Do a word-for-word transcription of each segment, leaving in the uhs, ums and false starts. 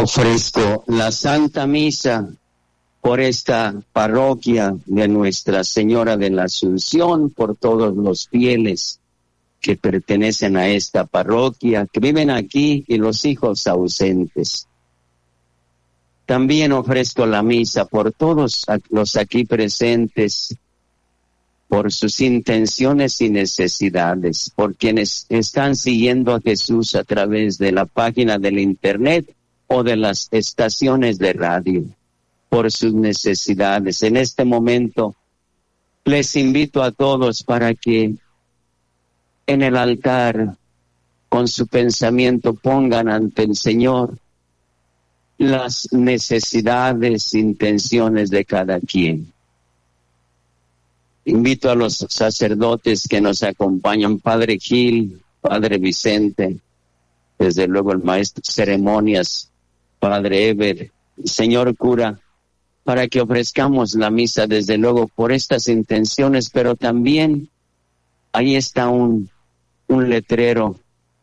Ofrezco la Santa Misa por esta parroquia de Nuestra Señora de la Asunción, por todos los fieles que pertenecen a esta parroquia, que viven aquí, y los hijos ausentes. También ofrezco la misa por todos los aquí presentes, por sus intenciones y necesidades, por quienes están siguiendo a Jesús a través de la página del internet o de las estaciones de radio, por sus necesidades. En este momento les invito a todos para que en el altar, con su pensamiento, pongan ante el Señor las necesidades, intenciones de cada quien. Invito a los sacerdotes que nos acompañan, Padre Gil, Padre Vicente, desde luego el maestro de ceremonias, Padre Eber, señor cura, para que ofrezcamos la misa desde luego por estas intenciones, pero también ahí está un, un letrero,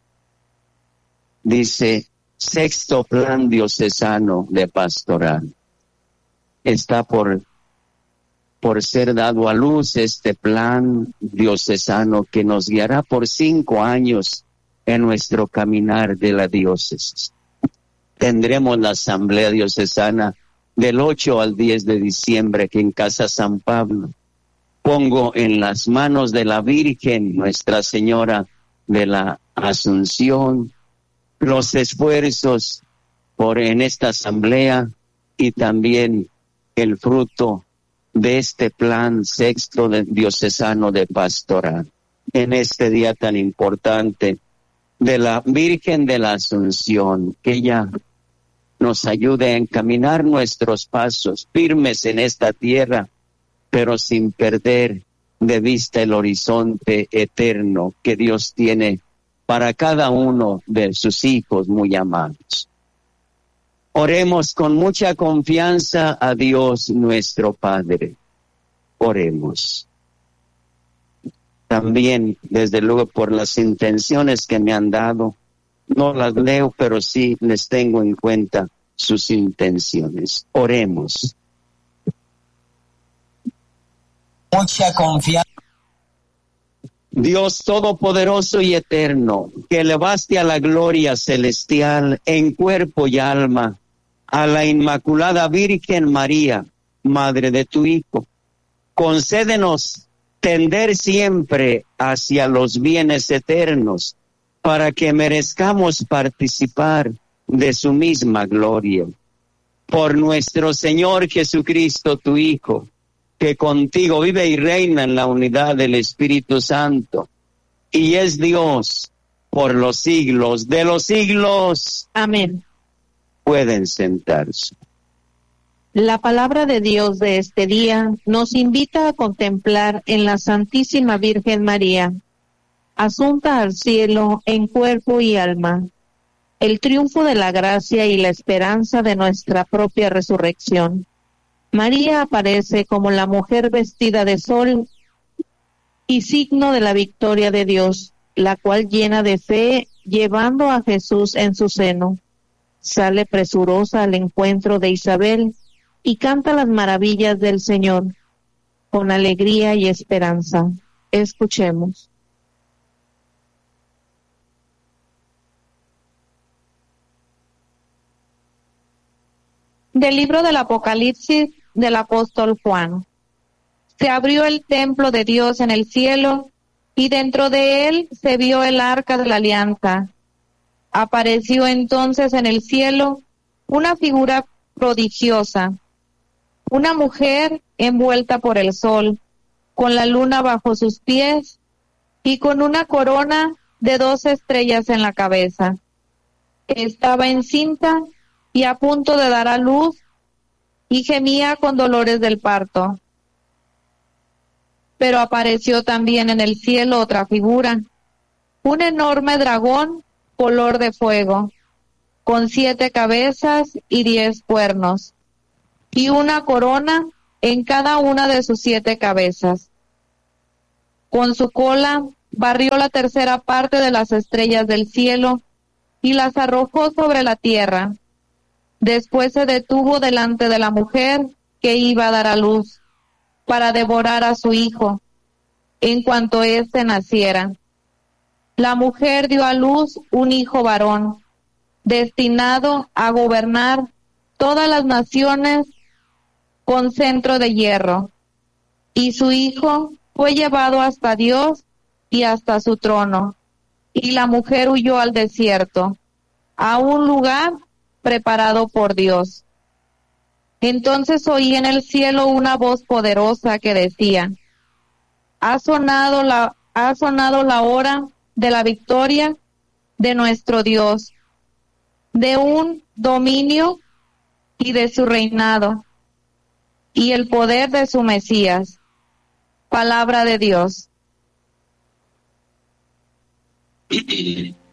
dice Sexto Plan Diocesano de Pastoral. Está por, por ser dado a luz este plan diocesano que nos guiará por cinco años en nuestro caminar de la diócesis. Tendremos la Asamblea Diocesana del ocho al diez de diciembre aquí en Casa San Pablo. Pongo en las manos de la Virgen, Nuestra Señora de la Asunción, los esfuerzos por en esta asamblea y también el fruto de este plan sexto de diocesano de pastoral. En este día tan importante de la Virgen de la Asunción, que ella nos ayude a encaminar nuestros pasos firmes en esta tierra, pero sin perder de vista el horizonte eterno que Dios tiene para cada uno de sus hijos muy amados. Oremos con mucha confianza a Dios nuestro Padre. Oremos. También, desde luego, por las intenciones que me han dado, no las leo, pero sí les tengo en cuenta sus intenciones. Oremos. Mucha confianza. Dios Todopoderoso y Eterno, que elevaste a la gloria celestial en cuerpo y alma a la Inmaculada Virgen María, Madre de tu Hijo, concédenos tender siempre hacia los bienes eternos, para que merezcamos participar de su misma gloria. Por nuestro Señor Jesucristo, tu Hijo, que contigo vive y reina en la unidad del Espíritu Santo, y es Dios por los siglos de los siglos. Amén. Pueden sentarse. La palabra de Dios de este día nos invita a contemplar en la Santísima Virgen María, asunta al cielo en cuerpo y alma, el triunfo de la gracia y la esperanza de nuestra propia resurrección. María aparece como la mujer vestida de sol y signo de la victoria de Dios, la cual llena de fe, llevando a Jesús en su seno, sale presurosa al encuentro de Isabel y canta las maravillas del Señor con alegría y esperanza. Escuchemos. Del libro del Apocalipsis del apóstol Juan. Se abrió el templo de Dios en el cielo, y dentro de él se vio el arca de la alianza. Apareció entonces en el cielo una figura prodigiosa, una mujer envuelta por el sol, con la luna bajo sus pies, y con una corona de dos estrellas en la cabeza. Estaba encinta y a punto de dar a luz, y gemía con dolores del parto. Pero apareció también en el cielo otra figura, un enorme dragón color de fuego, con siete cabezas y diez cuernos, y una corona en cada una de sus siete cabezas. Con su cola barrió la tercera parte de las estrellas del cielo y las arrojó sobre la tierra. Después se detuvo delante de la mujer que iba a dar a luz, para devorar a su hijo, en cuanto éste naciera. La mujer dio a luz un hijo varón, destinado a gobernar todas las naciones con cetro de hierro, y su hijo fue llevado hasta Dios y hasta su trono, y la mujer huyó al desierto, a un lugar preparado por Dios. Entonces oí en el cielo una voz poderosa que decía: ha sonado la, ha sonado la hora de la victoria de nuestro Dios, de un dominio y de su reinado, y el poder de su Mesías. Palabra de Dios.